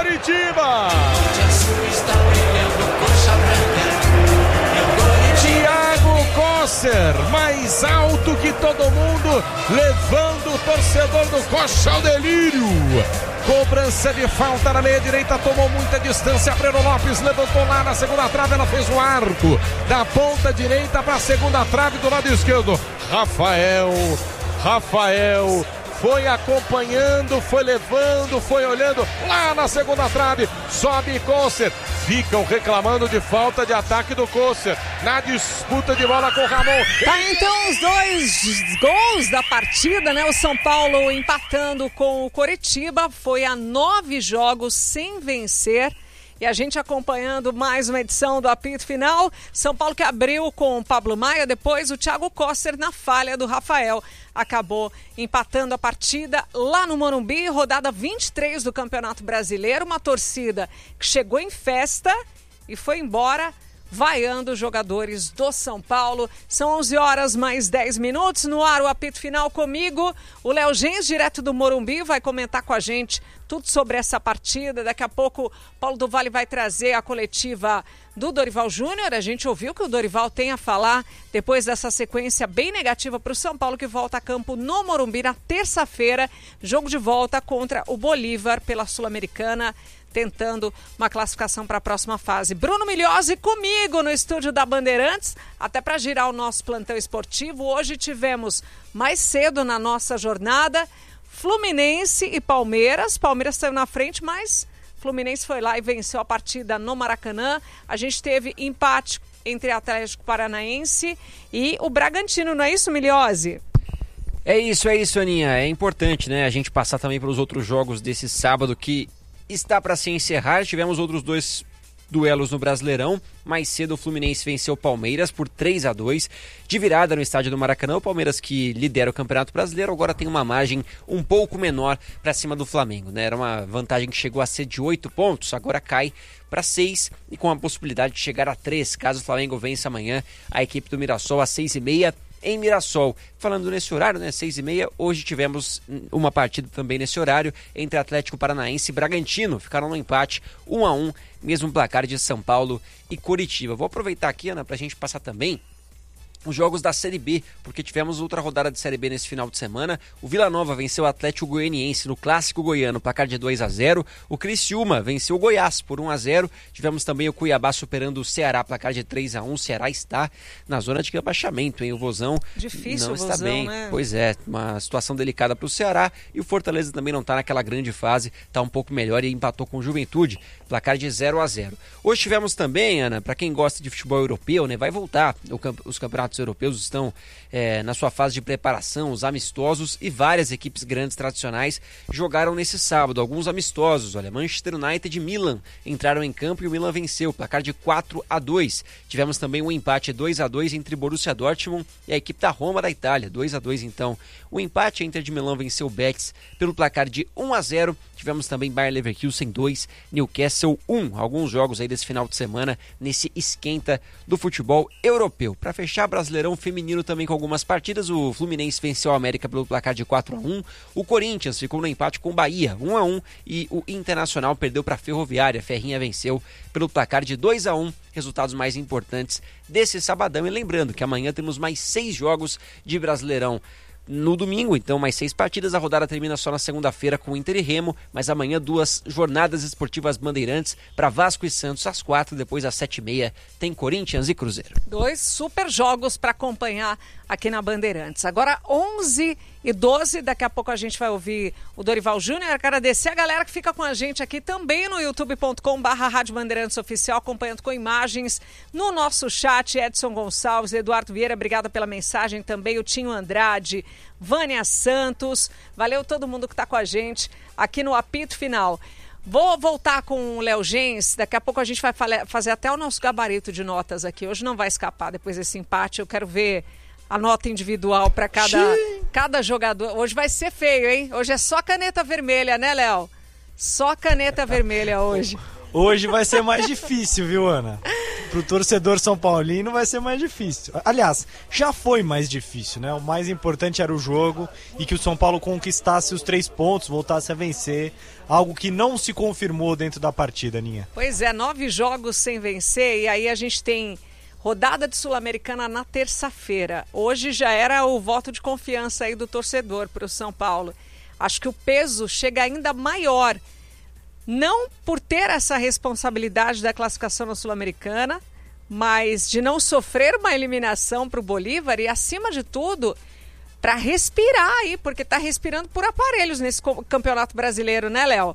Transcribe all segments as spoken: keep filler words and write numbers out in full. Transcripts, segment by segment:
Curitiba. Thiago Kosser, mais alto que todo mundo, levando o torcedor do Coxa ao delírio. Cobrança de falta na meia direita, tomou muita distância. Breno Lopes levantou lá na segunda trave, ela fez o arco da ponta direita para a segunda trave do lado esquerdo. Rafael, Rafael foi acompanhando, foi levando, foi olhando lá na segunda trave. Sobe Kosser. Ficam reclamando de falta de ataque do Kosser na disputa de bola com o Ramon. Tá, então os dois gols da partida, né? O São Paulo empatando com o Coritiba, foi a nove jogos sem vencer. E a gente acompanhando mais uma edição do apito final. São Paulo que abriu com o Pablo Maia, depois o Thiago Kosser na falha do Rafael. Acabou empatando a partida lá no Morumbi, rodada vinte e três do Campeonato Brasileiro. Uma torcida que chegou em festa e foi embora vaiando os jogadores do São Paulo. São onze horas mais dez minutos. No ar o apito final comigo. O Léo Gens, direto do Morumbi, vai comentar com a gente tudo sobre essa partida. Daqui a pouco Paulo do Vale vai trazer a coletiva do Dorival Júnior. A gente ouviu que o Dorival tem a falar depois dessa sequência bem negativa para o São Paulo, que volta a campo no Morumbi na terça-feira. Jogo de volta contra o Bolívar pela Sul-Americana, tentando uma classificação para a próxima fase. Bruno Migliosi comigo no estúdio da Bandeirantes, até para girar o nosso plantão esportivo. Hoje tivemos mais cedo na nossa jornada Fluminense e Palmeiras. Palmeiras saiu na frente, mas Fluminense foi lá e venceu a partida no Maracanã. A gente teve empate entre Atlético Paranaense e o Bragantino, não é isso, Migliosi? É isso, é isso, Aninha. É importante, né, a gente passar também pelos outros jogos desse sábado que está para se encerrar. Tivemos outros dois duelos no Brasileirão. Mais cedo o Fluminense venceu o Palmeiras por três a dois, de virada no estádio do Maracanã. O Palmeiras, que lidera o Campeonato Brasileiro, agora tem uma margem um pouco menor para cima do Flamengo, né? Era uma vantagem que chegou a ser de oito pontos, agora cai para seis e com a possibilidade de chegar a três, caso o Flamengo vença amanhã a equipe do Mirassol às seis e meia. Em Mirassol. Falando nesse horário, né, seis e meia, hoje tivemos uma partida também nesse horário entre Atlético Paranaense e Bragantino. Ficaram no empate, um a um, mesmo placar de São Paulo e Curitiba. Vou aproveitar aqui, Ana, pra gente passar também os jogos da Série B, porque tivemos outra rodada de Série B nesse final de semana. O Vila Nova venceu o Atlético Goianiense no Clássico Goiano, placar de dois a zero. O Criciúma venceu o Goiás por um a zero. Tivemos também o Cuiabá superando o Ceará, placar de três a um. O Ceará está na zona de rebaixamento, hein? O Vozão Difícil não o está Vozão, bem. Né? Pois é, uma situação delicada para o Ceará. E o Fortaleza também não está naquela grande fase, está um pouco melhor e empatou com o Juventude, placar de zero a zero. Hoje tivemos também, Ana, para quem gosta de futebol europeu, né, vai voltar o camp- os campeonatos europeus estão é, na sua fase de preparação, os amistosos, e várias equipes grandes tradicionais jogaram nesse sábado, alguns amistosos. Olha, Manchester United e Milan entraram em campo e o Milan venceu, placar de quatro a dois. Tivemos também um empate dois a dois entre Borussia Dortmund e a equipe da Roma da Itália, dois a dois então. O empate entre a de Milão venceu o Betis pelo placar de um a zero. Tivemos também Bayer Leverkusen dois, Newcastle um. Alguns jogos aí desse final de semana nesse esquenta do futebol europeu. Para fechar, Brasileirão feminino também com algumas partidas. O Fluminense venceu a América pelo placar de quatro a um. O Corinthians ficou no empate com o Bahia, um a um. E o Internacional perdeu para a Ferroviária. Ferrinha venceu pelo placar de dois a um. Resultados mais importantes desse sabadão. E lembrando que amanhã temos mais seis jogos de Brasileirão no domingo, então mais seis partidas. A rodada termina só na segunda-feira com Inter e Remo, mas amanhã duas jornadas esportivas Bandeirantes para Vasco e Santos às quatro, depois às sete e meia tem Corinthians e Cruzeiro. Dois super jogos para acompanhar aqui na Bandeirantes. Agora onze e doze, daqui a pouco a gente vai ouvir o Dorival Júnior. Agradecer a galera que fica com a gente aqui também no youtube ponto com barra Rádio Bandeirantes Oficial, acompanhando com imagens no nosso chat. Edson Gonçalves, Eduardo Vieira, obrigada pela mensagem também, o Tinho Andrade, Vânia Santos, valeu todo mundo que está com a gente aqui no apito final. Vou voltar com o Léo Gens, daqui a pouco a gente vai fazer até o nosso gabarito de notas aqui. Hoje não vai escapar depois desse empate, eu quero ver a nota individual para cada, cada jogador. Hoje vai ser feio, hein? Hoje é só caneta vermelha, né, Léo? Só caneta vermelha hoje. Hoje vai ser mais difícil, viu, Ana? pro torcedor São Paulino vai ser mais difícil. Aliás, já foi mais difícil, né? O mais importante era o jogo e que o São Paulo conquistasse os três pontos, voltasse a vencer, algo que não se confirmou dentro da partida, Aninha. Pois é, nove jogos sem vencer e aí a gente tem rodada de Sul-Americana na terça-feira. Hoje já era o voto de confiança aí do torcedor para o São Paulo. Acho que o peso chega ainda maior. Não por ter essa responsabilidade da classificação na Sul-Americana, mas de não sofrer uma eliminação para o Bolívar e, acima de tudo, para respirar aí, porque está respirando por aparelhos nesse Campeonato Brasileiro, né, Léo?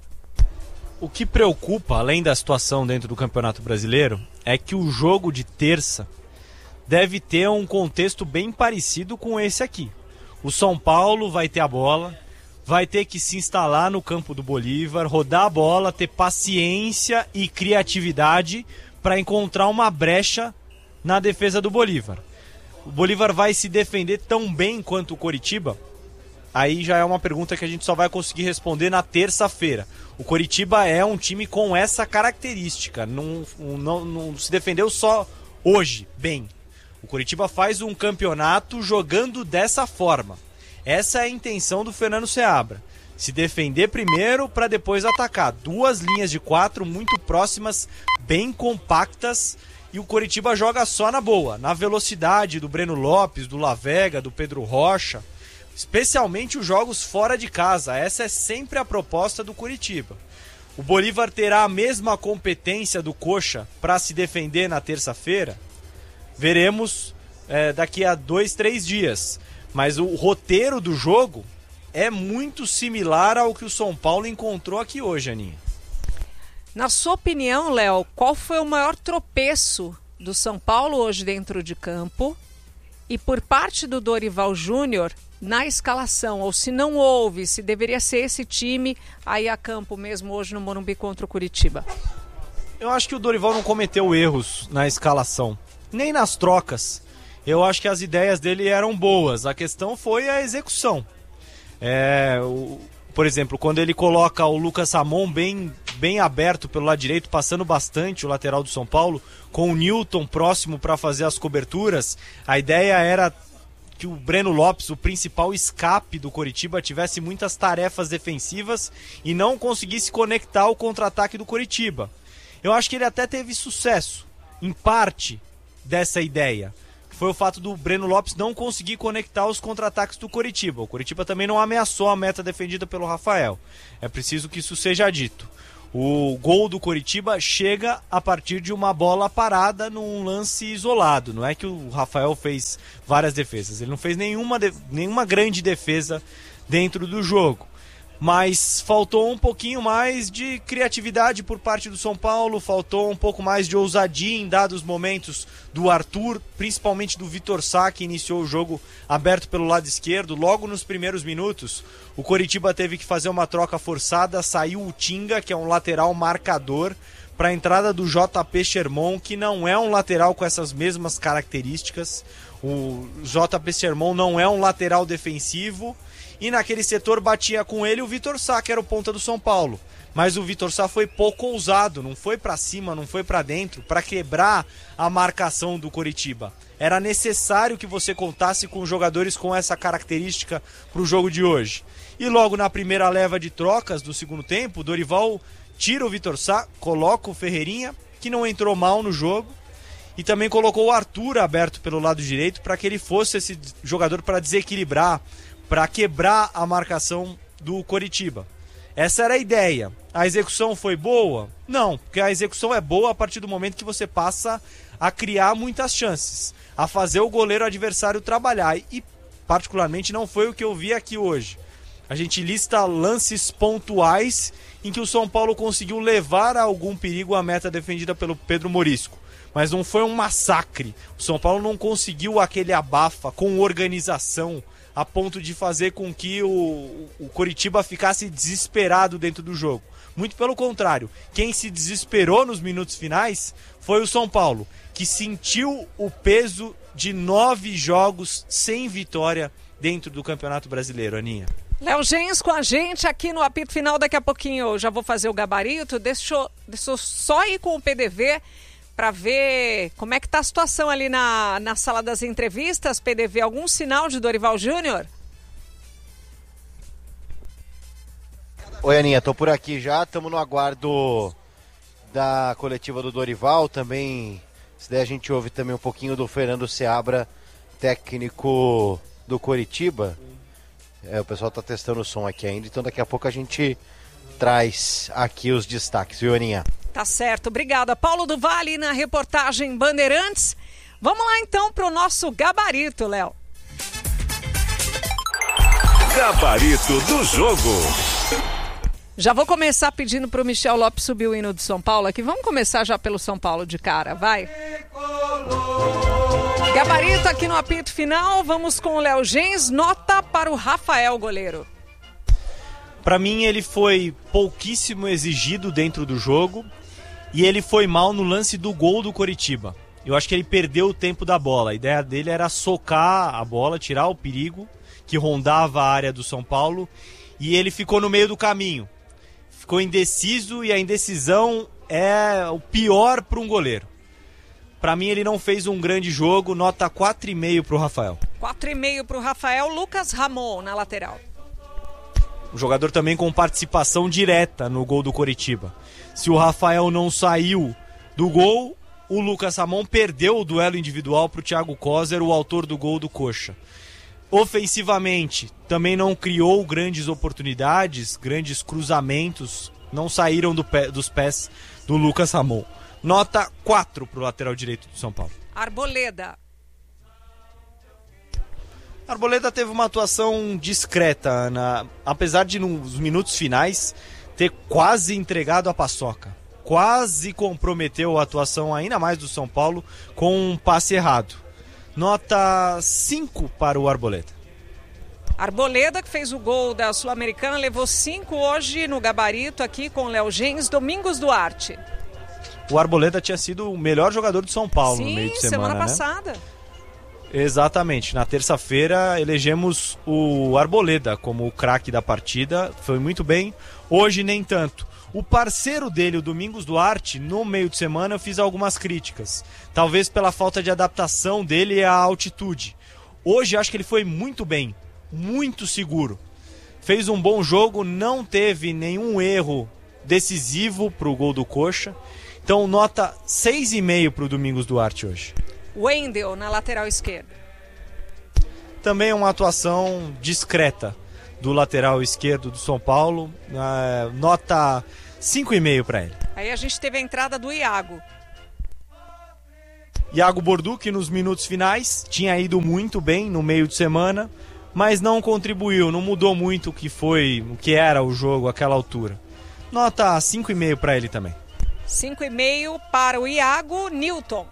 O que preocupa, além da situação dentro do Campeonato Brasileiro, é que o jogo de terça deve ter um contexto bem parecido com esse aqui. O São Paulo vai ter a bola, vai ter que se instalar no campo do Bolívar, rodar a bola, ter paciência e criatividade para encontrar uma brecha na defesa do Bolívar. O Bolívar vai se defender tão bem quanto o Coritiba? Aí já é uma pergunta que a gente só vai conseguir responder na terça-feira. O Coritiba é um time com essa característica, não, não, não se defendeu só hoje bem. O Coritiba faz um campeonato jogando dessa forma. Essa é a intenção do Fernando Seabra. Se defender primeiro para depois atacar. Duas linhas de quatro muito próximas, bem compactas. E o Coritiba joga só na boa. Na velocidade do Breno Lopes, do Lavega, do Pedro Rocha. Especialmente os jogos fora de casa. Essa é sempre a proposta do Coritiba. O Bolívar terá a mesma competência do Coxa para se defender na terça-feira? Veremos é, daqui a dois, três dias. Mas o roteiro do jogo é muito similar ao que o São Paulo encontrou aqui hoje, Aninha. Na sua opinião, Léo, qual foi o maior tropeço do São Paulo hoje dentro de campo e por parte do Dorival Júnior na escalação? Ou se não houve, se deveria ser esse time aí a campo mesmo hoje no Morumbi contra o Coritiba? Eu acho que o Dorival não cometeu erros na escalação, nem nas trocas. Eu acho que as ideias dele eram boas. A questão foi a execução. É, o, por exemplo, quando ele coloca o Lucas Ramon bem, bem aberto pelo lado direito, passando bastante o lateral do São Paulo, com o Newton próximo para fazer as coberturas, a ideia era que o Breno Lopes, o principal escape do Coritiba, tivesse muitas tarefas defensivas e não conseguisse conectar ao contra-ataque do Coritiba. Eu acho que ele até teve sucesso, em parte, dessa ideia. Foi o fato do Breno Lopes não conseguir conectar os contra-ataques do Coritiba. O Coritiba também não ameaçou a meta defendida pelo Rafael. É preciso que isso seja dito. O gol do Coritiba chega a partir de uma bola parada num lance isolado. Não é que o Rafael fez várias defesas. Ele não fez nenhuma, de... nenhuma grande defesa dentro do jogo. Mas faltou um pouquinho mais de criatividade por parte do São Paulo, faltou um pouco mais de ousadia em dados momentos do Arthur, principalmente do Vitor Sá, que iniciou o jogo aberto pelo lado esquerdo. Logo nos primeiros minutos, o Coritiba teve que fazer uma troca forçada, saiu o Tinga, que é um lateral marcador, para a entrada do J P Sherman, que não é um lateral com essas mesmas características. O J P Sherman não é um lateral defensivo. E naquele setor batia com ele o Vitor Sá, que era o ponta do São Paulo. Mas o Vitor Sá foi pouco ousado, não foi para cima, não foi para dentro, para quebrar a marcação do Coritiba. Era necessário que você contasse com jogadores com essa característica para o jogo de hoje. E logo na primeira leva de trocas do segundo tempo, o Dorival tira o Vitor Sá, coloca o Ferreirinha, que não entrou mal no jogo, e também colocou o Arthur aberto pelo lado direito para que ele fosse esse jogador para desequilibrar, para quebrar a marcação do Coritiba. Essa era a ideia. A execução foi boa? Não, porque a execução é boa a partir do momento que você passa a criar muitas chances, a fazer o goleiro adversário trabalhar. E particularmente não foi o que eu vi aqui hoje. A gente lista lances pontuais em que o São Paulo conseguiu levar a algum perigo a meta defendida pelo Pedro Morisco. Mas não foi um massacre. O São Paulo não conseguiu aquele abafa com organização, a ponto de fazer com que o, o Coritiba ficasse desesperado dentro do jogo. Muito pelo contrário, quem se desesperou nos minutos finais foi o São Paulo, que sentiu o peso de nove jogos sem vitória dentro do Campeonato Brasileiro, Aninha. Léo Gens com a gente aqui no apito final. Daqui a pouquinho eu já vou fazer o gabarito. Deixa eu, deixa eu só ir com o P D V para ver como é que tá a situação ali na, na sala das entrevistas. P D V, algum sinal de Dorival Júnior? Oi, Aninha, tô por aqui já, estamos no aguardo da coletiva do Dorival, também, se der a gente ouve também um pouquinho do Fernando Seabra, técnico do Coritiba. É, o pessoal tá testando o som aqui ainda, então daqui a pouco a gente traz aqui os destaques, viu, Aninha? Tá certo, obrigada. Paulo do Vale na reportagem Bandeirantes. Vamos lá então pro nosso gabarito, Léo. Gabarito do jogo. Já vou começar pedindo pro Michel Lopes subir o hino do São Paulo aqui. Vamos começar já pelo São Paulo de cara, vai. Gabarito aqui no apito final. Vamos com o Léo Gens. Nota para o Rafael, goleiro. Para mim ele foi pouquíssimo exigido dentro do jogo e ele foi mal no lance do gol do Coritiba. Eu acho que ele perdeu o tempo da bola. A ideia dele era socar a bola, tirar o perigo que rondava a área do São Paulo e ele ficou no meio do caminho. Ficou indeciso e a indecisão é o pior para um goleiro. Para mim ele não fez um grande jogo, nota quatro e meio para o Rafael. quatro e meio para o Rafael. Lucas Ramon na lateral. Um jogador também com participação direta no gol do Coritiba. Se o Rafael não saiu do gol, o Lucas Ramon perdeu o duelo individual para o Thiago Kozer, o autor do gol do Coxa. Ofensivamente, também não criou grandes oportunidades, grandes cruzamentos, não saíram do pé, dos pés do Lucas Ramon. Nota quatro para o lateral direito do São Paulo. Arboleda. Arboleda teve uma atuação discreta, na, apesar de nos minutos finais ter quase entregado a paçoca. Quase comprometeu a atuação ainda mais do São Paulo com um passe errado. Nota cinco para o Arboleda. Arboleda, que fez o gol da Sul-Americana, levou cinco hoje no gabarito aqui com o Léo Gens. Domingos Duarte. O Arboleda tinha sido o melhor jogador do São Paulo Sim, no meio de semana, semana, semana passada. Né? Exatamente. Na terça-feira elegemos o Arboleda como o craque da partida. Foi muito bem. Hoje nem tanto. O parceiro dele, o Domingos Duarte, no meio de semana eu fiz algumas críticas. Talvez pela falta de adaptação dele à altitude. Hoje acho que ele foi muito bem. Muito seguro. Fez um bom jogo, não teve nenhum erro decisivo para o gol do Coxa. Então nota seis e meio para o Domingos Duarte hoje. Wendel na lateral esquerda. Também uma atuação discreta do lateral esquerdo do São Paulo. Uh, nota cinco e meio para ele. Aí a gente teve a entrada do Iago. Iago Bordu, que nos minutos finais tinha ido muito bem no meio de semana, mas não contribuiu, não mudou muito o que foi, o que era o jogo àquela altura. Nota cinco e meio para ele também. cinco e meio para o Iago. Newton.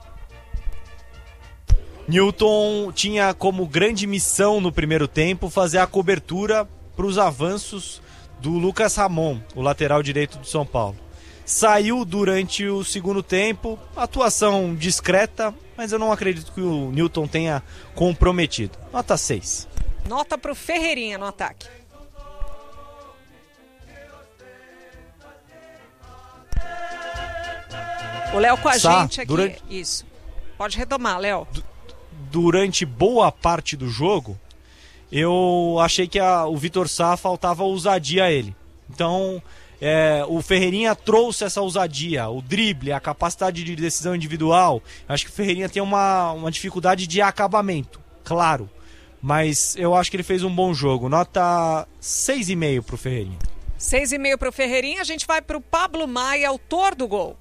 Newton tinha como grande missão no primeiro tempo fazer a cobertura para os avanços do Lucas Ramon, o lateral direito do São Paulo. Saiu durante o segundo tempo, atuação discreta, mas eu não acredito que o Newton tenha comprometido. Nota seis. Nota para o Ferreirinha no ataque. O Léo com a Sá, gente aqui. durante... Isso. Pode retomar, Léo. Durante boa parte do jogo, eu achei que a, o Vitor Sá faltava ousadia a ele. Então, é, o Ferreirinha trouxe essa ousadia, o drible, a capacidade de decisão individual. Acho que o Ferreirinha tem uma, uma dificuldade de acabamento, claro. Mas eu acho que ele fez um bom jogo. Nota seis e meio para o Ferreirinha. seis e meio para o Ferreirinha. A gente vai para o Pablo Maia, autor do gol.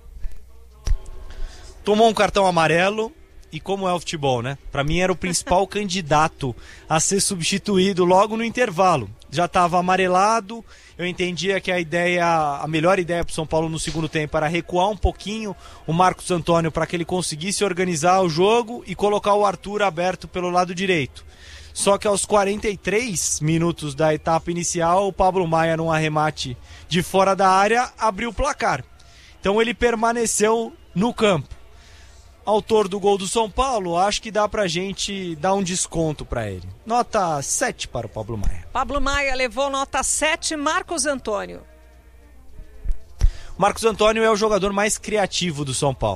Tomou um cartão amarelo. E como é o futebol, né? Para mim era o principal candidato a ser substituído logo no intervalo. Já estava amarelado, eu entendia que a ideia, a melhor ideia para o São Paulo no segundo tempo era recuar um pouquinho o Marcos Antônio para que ele conseguisse organizar o jogo e colocar o Arthur aberto pelo lado direito. Só que aos quarenta e três minutos da etapa inicial, o Pablo Maia, num arremate de fora da área, abriu o placar. Então ele permaneceu no campo. Autor do gol do São Paulo, acho que dá pra gente dar um desconto pra ele. Nota sete para o Pablo Maia. Pablo Maia levou nota sete. Marcos Antônio. Marcos Antônio é o jogador mais criativo do São Paulo.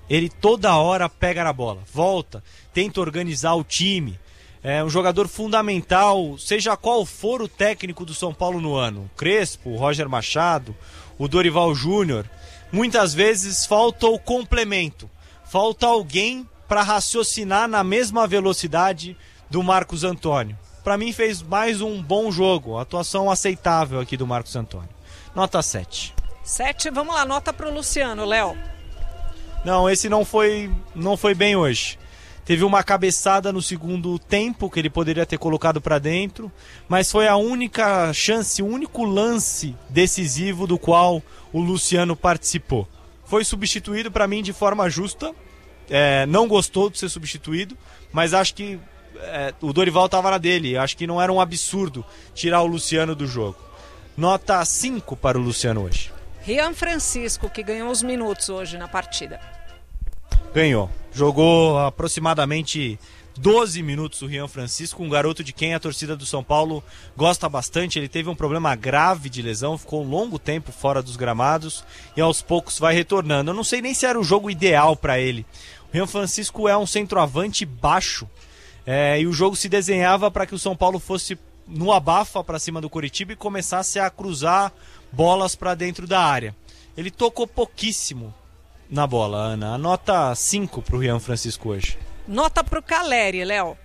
ele toda hora pega na bola, volta, tenta organizar o time. É um jogador fundamental, seja qual for o técnico do São Paulo no ano. O Crespo, o Roger Machado, o Dorival Júnior. Muitas vezes falta o complemento. Falta alguém para raciocinar na mesma velocidade do Marcos Antônio. Para mim fez mais um bom jogo, atuação aceitável aqui do Marcos Antônio. Nota sete. sete, vamos lá, nota para o Luciano, Léo. Não, esse não foi, não foi bem hoje. Teve uma cabeçada no segundo tempo que ele poderia ter colocado para dentro, mas foi a única chance, o único lance decisivo do qual o Luciano participou. Foi substituído para mim de forma justa, é, não gostou de ser substituído, mas acho que é, o Dorival estava na dele, acho que não era um absurdo tirar o Luciano do jogo. Nota cinco para o Luciano hoje. Rian Francisco, que ganhou os minutos hoje na partida. Ganhou. Jogou aproximadamente doze minutos o Rian Francisco, um garoto de quem a torcida do São Paulo gosta bastante. Ele teve um problema grave de lesão, ficou um longo tempo fora dos gramados e aos poucos vai retornando. Eu não sei nem se era o jogo ideal para ele. O Rian Francisco é um centroavante baixo é, e o jogo se desenhava para que o São Paulo fosse no abafa para cima do Coritiba e começasse a cruzar bolas para dentro da área. Ele tocou pouquíssimo na bola, Ana. A nota cinco para o Rian Francisco hoje. Nota para o Caleri, Léo.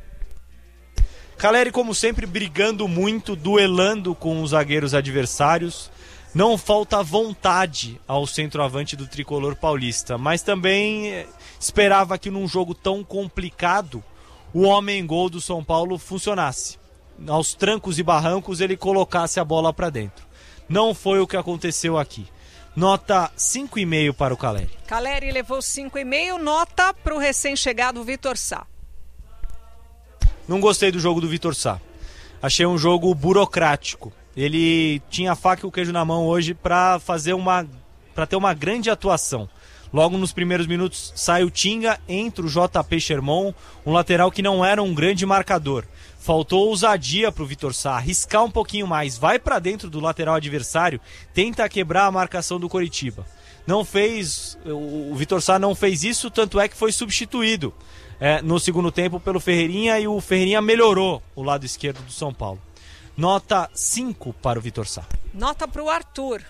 Caleri, como sempre, brigando muito, duelando com os zagueiros adversários. Não falta vontade ao centroavante do tricolor paulista, mas também esperava que num jogo tão complicado o homem-gol do São Paulo funcionasse. Aos trancos e barrancos ele colocasse a bola para dentro. Não foi o que aconteceu aqui. Nota cinco e meio para o Caleri. Caleri levou cinco e meio, nota para o recém-chegado Vitor Sá. Não gostei do jogo do Vitor Sá. Achei um jogo burocrático. Ele tinha a faca e o queijo na mão hoje para fazer uma, para ter uma grande atuação. Logo nos primeiros minutos sai o Tinga, entra o J P Sherman, um lateral que não era um grande marcador. Faltou ousadia para o Vitor Sá, arriscar um pouquinho mais, vai para dentro do lateral adversário, tenta quebrar a marcação do Coritiba. Não fez, o Vitor Sá não fez isso, tanto é que foi substituído é, no segundo tempo pelo Ferreirinha e o Ferreirinha melhorou o lado esquerdo do São Paulo. Nota cinco para o Vitor Sá. Nota para o Arthur.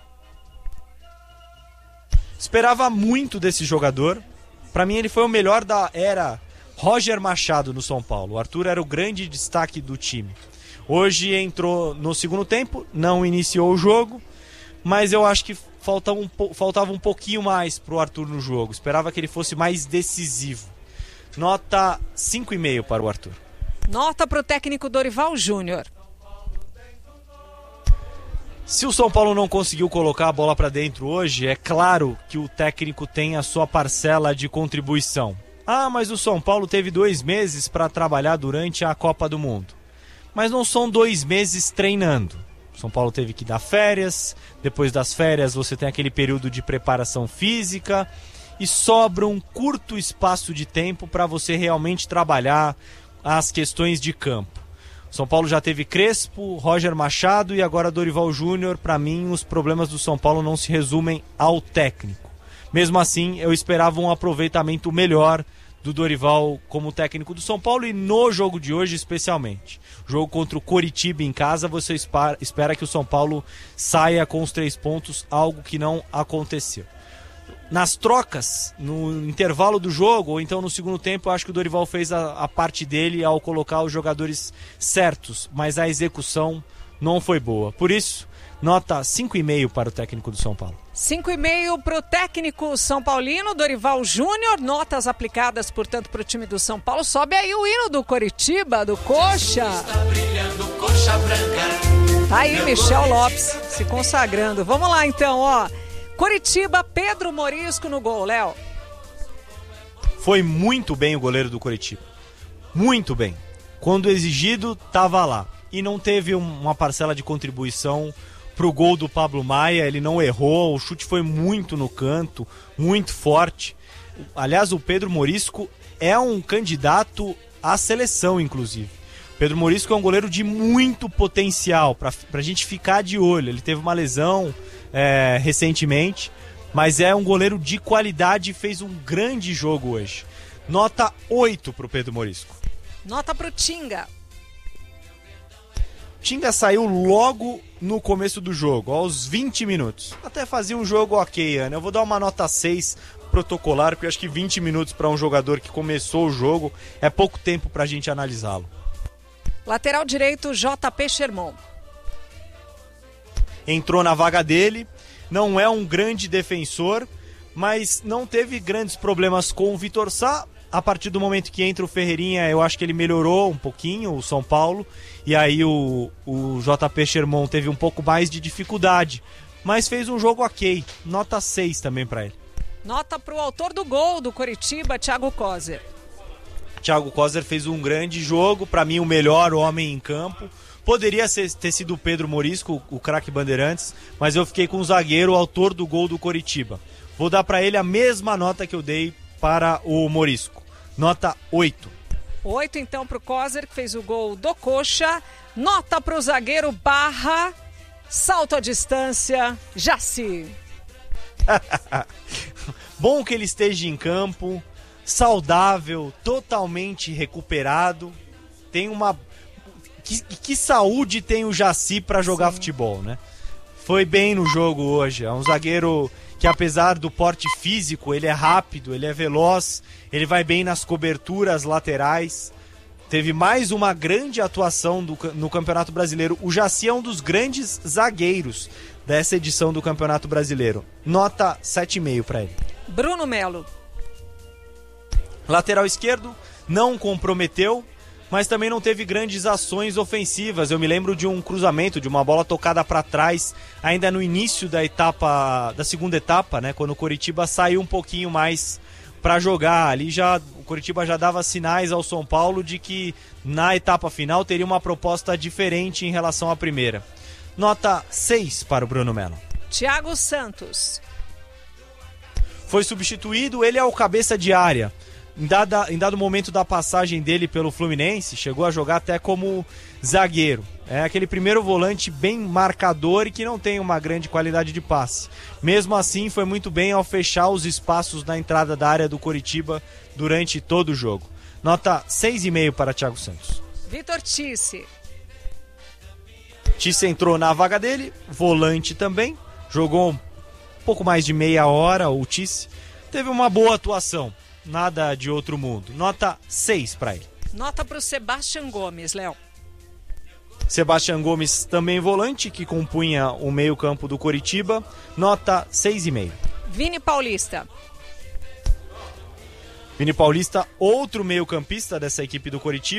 Esperava muito desse jogador. Para mim ele foi o melhor da era Roger Machado no São Paulo. O Arthur era o grande destaque do time. Hoje entrou no segundo tempo, não iniciou o jogo, mas eu acho que faltava um, faltava um pouquinho mais para o Arthur no jogo. Esperava que ele fosse mais decisivo. Nota cinco e meio para o Arthur. Nota para o técnico Dorival Júnior. Se o São Paulo não conseguiu colocar a bola para dentro hoje, é claro que o técnico tem a sua parcela de contribuição. Ah, mas o São Paulo teve dois meses para trabalhar durante a Copa do Mundo. Mas não são dois meses treinando. O São Paulo teve que dar férias, depois das férias você tem aquele período de preparação física e sobra um curto espaço de tempo para você realmente trabalhar as questões de campo. São Paulo já teve Crespo, Roger Machado e agora Dorival Júnior. Para mim, os problemas do São Paulo não se resumem ao técnico. Mesmo assim, eu esperava um aproveitamento melhor do Dorival como técnico do São Paulo e no jogo de hoje especialmente. Jogo contra o Coritiba em casa, você espera que o São Paulo saia com os três pontos, algo que não aconteceu. Nas trocas, no intervalo do jogo, ou então no segundo tempo, eu acho que o Dorival fez a, a parte dele ao colocar os jogadores certos, mas a execução não foi boa. Por isso, nota cinco e meio para o técnico do São Paulo. cinco e meio para o técnico São Paulino, Dorival Júnior. Notas aplicadas, portanto, para o time do São Paulo. Sobe aí o hino do Coritiba, do Coxa. Tá aí Michel Lopes se consagrando. Vamos lá então, ó. Coritiba, Pedro Morisco no gol, Léo. Foi muito bem o goleiro do Coritiba. Muito bem. Quando exigido, estava lá. E não teve uma parcela de contribuição pro gol do Pablo Maia. Ele não errou, o chute foi muito no canto, muito forte. Aliás, o Pedro Morisco é um candidato à seleção, inclusive. Pedro Morisco é um goleiro de muito potencial, para a gente ficar de olho. Ele teve uma lesão é, recentemente, mas é um goleiro de qualidade e fez um grande jogo hoje. Nota oito para o Pedro Morisco. Nota para o Tinga. Tinga saiu logo no começo do jogo, aos vinte minutos. Até fazia um jogo ok, Ana. Eu vou dar uma nota seis protocolar, porque eu acho que vinte minutos para um jogador que começou o jogo é pouco tempo para a gente analisá-lo. Lateral direito, J P Sherman. Entrou na vaga dele, não é um grande defensor, mas não teve grandes problemas com o Vitor Sá. A partir do momento que entra o Ferreirinha, eu acho que ele melhorou um pouquinho, o São Paulo, e aí o, o J P Sherman teve um pouco mais de dificuldade, mas fez um jogo ok, nota seis também para ele. Nota para o autor do gol do Coritiba, Thiago Kozer. Thiago Kozer fez um grande jogo, para mim o melhor homem em campo. Poderia ser, ter sido o Pedro Morisco, o, o craque Bandeirantes, mas eu fiquei com o zagueiro, o autor do gol do Coritiba. Vou dar para ele a mesma nota que eu dei para o Morisco. Nota oito. oito então para o Kozer, que fez o gol do Coxa. Nota para o zagueiro Barra. Salto à distância, Jaci. Bom que ele esteja em campo, saudável, totalmente recuperado. Tem uma... Que, que saúde tem o Jaci para jogar Sim. futebol, né? Foi bem no jogo hoje. É um zagueiro que, apesar do porte físico, ele é rápido, ele é veloz, ele vai bem nas coberturas laterais. Teve mais uma grande atuação do, no Campeonato Brasileiro. O Jaci é um dos grandes zagueiros dessa edição do Campeonato Brasileiro. Nota sete vírgula cinco para ele. Bruno Melo. Lateral esquerdo, não comprometeu, mas também não teve grandes ações ofensivas. Eu me lembro de um cruzamento, de uma bola tocada para trás, ainda no início da etapa, da segunda etapa, né, quando o Coritiba saiu um pouquinho mais para jogar. Ali já o Coritiba já dava sinais ao São Paulo de que na etapa final teria uma proposta diferente em relação à primeira. Nota seis para o Bruno Melo. Thiago Santos. Foi substituído, ele é o cabeça de área. Em, dada, em dado momento da passagem dele pelo Fluminense, chegou a jogar até como zagueiro. É aquele primeiro volante bem marcador e que não tem uma grande qualidade de passe. Mesmo assim, foi muito bem ao fechar os espaços na entrada da área do Coritiba durante todo o jogo. Nota seis vírgula cinco para Thiago Santos. Vitor Tisse. Tisse entrou na vaga dele, volante também. Jogou um pouco mais de meia hora o Tisse. Teve uma boa atuação. Nada de outro mundo. Nota seis para ele. Nota para o Sebastian Gomes, Léo. Sebastian Gomes também volante, que compunha o meio campo do Coritiba. Nota seis vírgula cinco. Vini Paulista. Vini Paulista, outro meio campista dessa equipe do Coritiba.